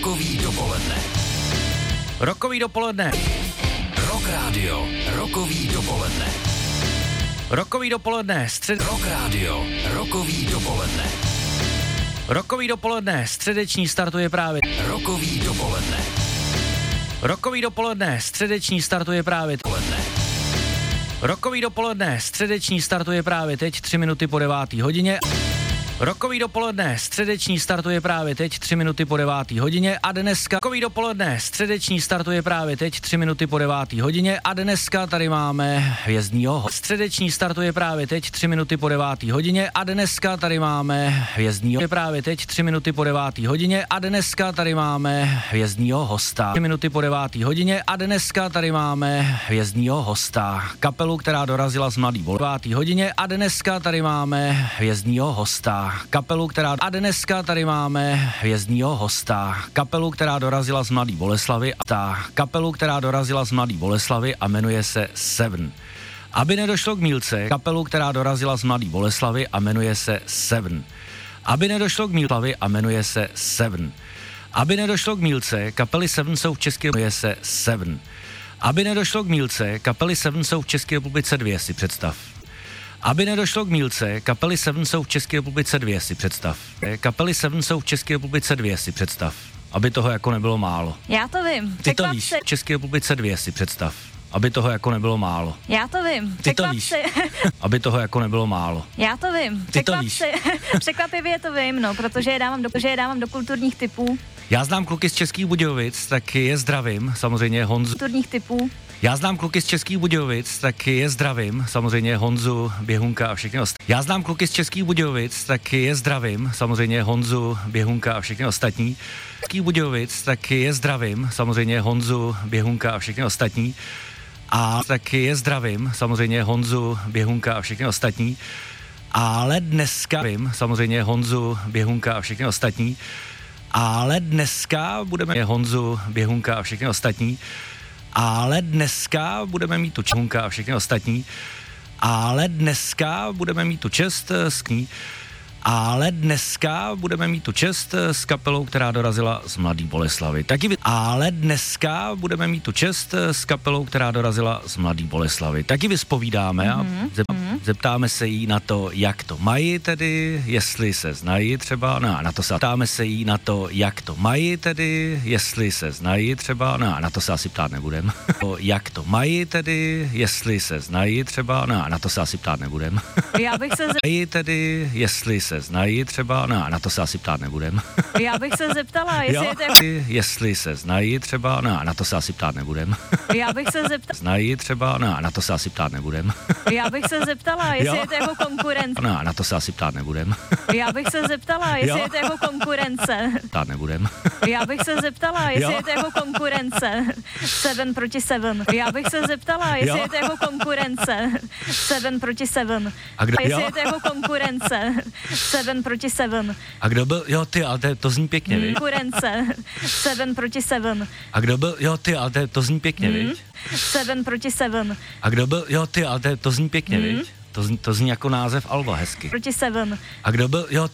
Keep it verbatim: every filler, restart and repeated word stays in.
Rokový dopoledne. Rokový dopoledne. Rock Radio. Rokový dopoledne. Rokový dopoledne. Střed... Rock Radio. Rokový dopoledne. Rokový dopoledne. Středeční startuje právě. Rokový dopoledne. Rokový dopoledne. Středeční startuje právě. Dopoledne. Rokový dopoledne. Středeční startuje právě teď, tři minuty po devátý hodině. Rokový dopoledne, středeční startuje právě teď, tři minuty po devátý hodině a dneska rokový dopoledne, středeční startuje právě teď, tři minuty po devátý hodině a dneska tady máme hvězdnýho hosta. Středeční startuje právě teď, tři minuty po devátý hodině a dneska tady máme hvězdnýho právě teď, tři minuty po devátý hodině a dneska tady máme hvězdnýho hosta. tři minuty po devátý hodině a dneska tady máme hvězdnýho hosta. Kapelu, která dorazila z Mladý Boleslavi devátý hodině a dneska tady máme hvězdnýho hosta. Kapelu, která a dneska tady máme hvězdnýho hosta. Kapelu, která dorazila z Mladý Boleslavy a ta kapelu, která dorazila z Mladý Boleslavy a jmenuje se Seven. Aby nedošlo k mýlce, kapelu, která dorazila z Mladý Boleslavy a jmenuje se Seven. Aby nedošlo k mýlce a jmenuje se Seven. Aby nedošlo k mýlce, kapely Seven jsou v České republice se Seven. Aby nedošlo k mýlce, kapely Seven jsou v České republice dvě, si představ. Aby nedošlo k mýlce, kapely Seven jsou v České republice dvě, si představ. Kapely Seven jsou v České republice dvě, si představ. Aby toho jako nebylo málo. Já to vím. Ty to víš. V České republice dvě, si představ. Aby toho jako nebylo málo. Já to vím. Ty to víš. Aby toho jako nebylo málo. Já to vím. Ty to víš. Překvapivě to vím, no, protože je dávám do, že je dávám do kulturních typů. Já znám kluky z Českých Budějovic, tak je zdravím, samozřejmě Honzu. Kulturních typů. Já znám kluky z Českých Budějovic, tak je zdravím, samozřejmě Honzu, Běhunka a všechny ostatní. Já znám kluky z Českých Budějovic, tak je zdravím, samozřejmě Honzu, Běhunka a všechny ostatní. Českých Budějovic, tak je zdravím, samozřejmě Honzu, Běhunka a všechny ostatní. A taky je zdravím, samozřejmě Honzu, Běhunka a všechny ostatní. Ale dneska vím, samozřejmě Honzu, Běhunka a všechny ostatní. Ale dneska budeme Honzu, Běhunka a všechny ostatní. Ale dneska budeme mít tu Běhunka a všechny ostatní. Ale dneska budeme mít tu čest s ní. Ale dneska budeme mít tu čest s kapelou, která dorazila z Mladý Boleslavy. Taky vy... Ale dneska budeme mít tu čest s kapelou, která dorazila z Mladý Boleslavy. Taky vyspovídáme a zep- zeptáme se jí na to, jak to mají tedy, jestli se znají třeba, no na to se ptáme se jí na to, jak to mají tedy, jestli se znají třeba, no na to se asi ptát nebudem. Jak to mají tedy, jestli se znají třeba, no na to se asi ptát nebudem. Já bych se Znají tedy, jestli se znají třeba, no na to se asi ptát nebudem. Já bych se zeptala, jestli je to jako... Jestli se znají třeba, no na to se asi ptát nebudem. Já bych se zeptala... Znají třeba, no na to se asi ptát nebudem. Já bych se zeptala, jestli je to jako konkurence. No na to se asi ptát nebudem. Já bych se zeptala, jestli je to jako konkurence. Ptát nebudem. Já bych se zeptala, jestli je to jako konkurence. Seven proti Seven. Já bych se zeptala, jestli je to jako konkurence. Seven proti Seven. A kdo, jestli je to jako konkurence. Seven proti Seven. A kdo byl, jo ty, ale to, to zní pěkně, Hmm. viď? Konkurence. Seven proti Seven. A kdo byl, jo ty, ale to, to zní pěkně, Hmm. viď? Seven proti Seven. A kdo byl, jo ty, ale to, to zní pěkně, Hmm. viď? To zní, to zní jako název alba hezky. Proti Seven. A kdo byl, jo